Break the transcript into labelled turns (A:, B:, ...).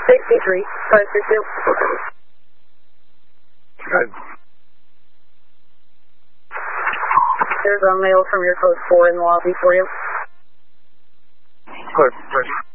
A: 63, 532.
B: Good.
A: There's a mail from your code 4 in the lobby for you.
B: Good.